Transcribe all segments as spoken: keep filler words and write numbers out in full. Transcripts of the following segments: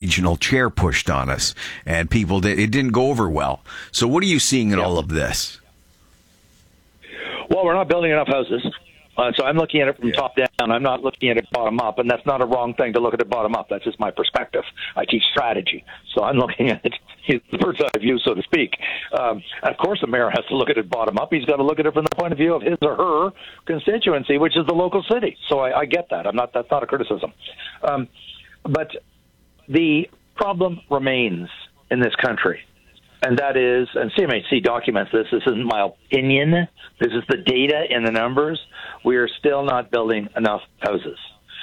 regional chair pushed on us, and people did, it didn't go over well. So what are you seeing in yeah. all of this? Well, we're not building enough houses. Uh, so I'm looking at it from yeah. top down. I'm not looking at it bottom up, and that's not a wrong thing to look at it bottom up. That's just my perspective. I teach strategy, so I'm looking at it the bird's eye view, so to speak. Um, of course, the mayor has to look at it bottom up. He's got to look at it from the point of view of his or her constituency, which is the local city. So I, I get that. I'm not. That's not a criticism. Um, but the problem remains in this country. And that is, and C M H C documents this, this isn't my opinion, this is the data and the numbers, we are still not building enough houses.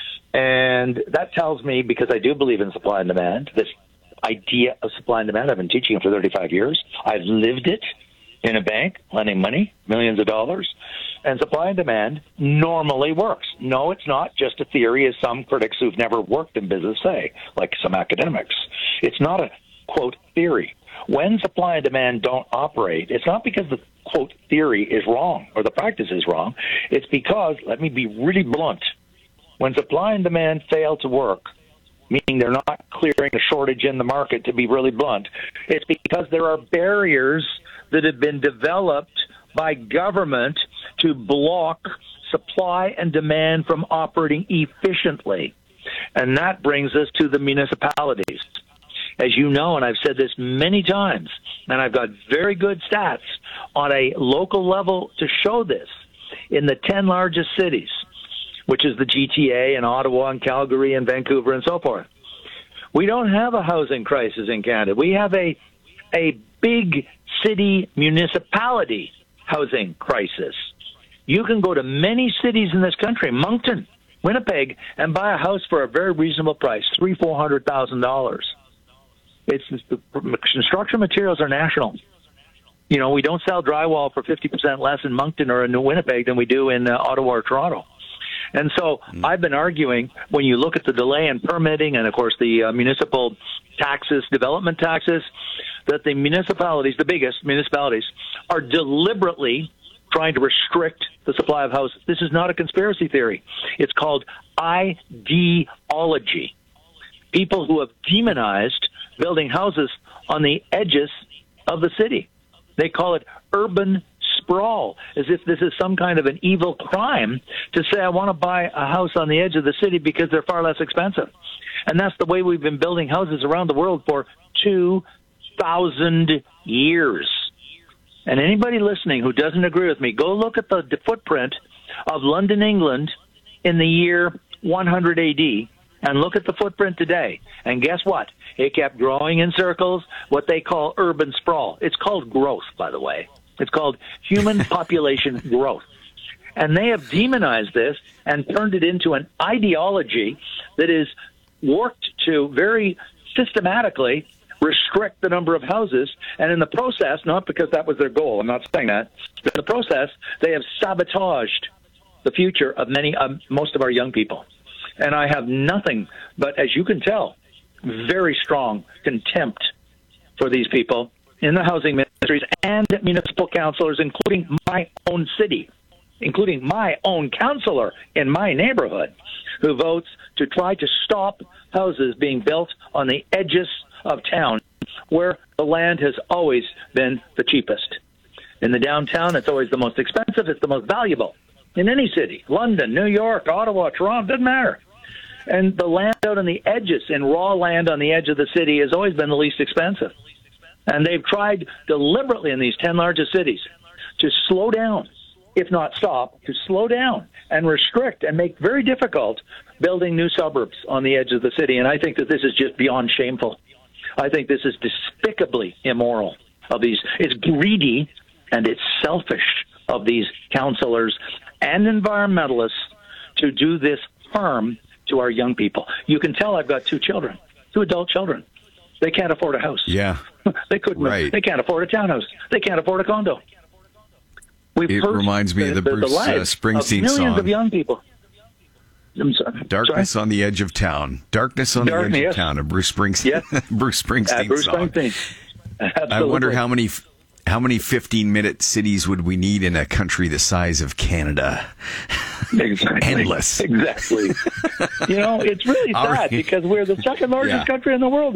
And that tells me, because I do believe in supply and demand, this idea of supply and demand, I've been teaching it for thirty-five years, I've lived it in a bank, lending money, millions of dollars, and supply and demand normally works. No, it's not just a theory, as some critics who've never worked in business say, like some academics. It's not a, quote, theory. When supply and demand don't operate, it's not because the, quote, theory is wrong or the practice is wrong. It's because, let me be really blunt, when supply and demand fail to work, meaning they're not clearing a shortage in the market, to be really blunt, it's because there are barriers that have been developed by government to block supply and demand from operating efficiently. And that brings us to the municipalities. As you know, and I've said this many times, and I've got very good stats on a local level to show this, in the ten largest cities, which is the G T A and Ottawa and Calgary and Vancouver and so forth. We don't have a housing crisis in Canada. We have a a big city municipality housing crisis. You can go to many cities in this country, Moncton, Winnipeg, and buy a house for a very reasonable price, three, four hundred thousand dollars. It's the construction materials are national. You know, we don't sell drywall for fifty percent less in Moncton or in New Winnipeg than we do in uh, Ottawa or Toronto. And so mm. I've been arguing, when you look at the delay in permitting and, of course, the uh, municipal taxes, development taxes, that the municipalities, the biggest municipalities, are deliberately trying to restrict the supply of houses. This is not a conspiracy theory. It's called ideology. People who have demonized building houses on the edges of the city. They call it urban sprawl, as if this is some kind of an evil crime to say, I want to buy a house on the edge of the city because they're far less expensive. And that's the way we've been building houses around the world for two thousand years. And anybody listening who doesn't agree with me, go look at the, the footprint of London, England in the year one hundred A D, and look at the footprint today. And guess what? It kept growing in circles, what they call urban sprawl. It's called growth, by the way. It's called human population growth. And they have demonized this and turned it into an ideology that is worked to very systematically restrict the number of houses. And in the process, not because that was their goal, I'm not saying that, but in the process, they have sabotaged the future of many, um, most of our young people. And I have nothing but, as you can tell, very strong contempt for these people in the housing ministries and municipal councillors, including my own city, including my own councillor in my neighborhood, who votes to try to stop houses being built on the edges of town where the land has always been the cheapest. In the downtown, it's always the most expensive, it's the most valuable. In any city, London, New York, Ottawa, Toronto, doesn't matter. And the land out on the edges, and raw land on the edge of the city, has always been the least expensive. And they've tried deliberately in these ten largest cities to slow down, if not stop, to slow down and restrict and make very difficult building new suburbs on the edge of the city. And I think that this is just beyond shameful. I think this is despicably immoral of these. It's greedy and it's selfish of these councillors and environmentalists to do this harm to our young people. You can tell I've got two children, two adult children. They can't afford a house. Yeah. They couldn't. Right. They can't afford a townhouse. They can't afford a condo. We've it reminds me the, of the Bruce the uh, Springsteen of millions song. of young people. I'm sorry. Darkness sorry? on the Edge of Town. Darkness on Darkness, the Edge yes. of Town. A Bruce Springsteen. Yes. Bruce Springsteen uh, Bruce song. Springsteen. Absolutely. I wonder how many how many fifteen-minute cities would we need in a country the size of Canada? Exactly. Endless. Exactly. You know, it's really sad right. because we're the second largest Yeah. country in the world.